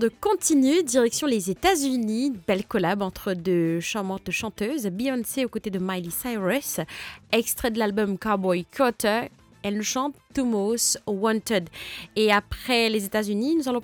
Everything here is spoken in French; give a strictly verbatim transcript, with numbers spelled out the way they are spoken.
de continue, direction les États-Unis. Belle collab entre deux charmantes chanteuses. Beyoncé aux côtés de Miley Cyrus. Extrait de l'album Cowboy Carter. Elle nous chante To Most Wanted. Et après les États-Unis, nous allons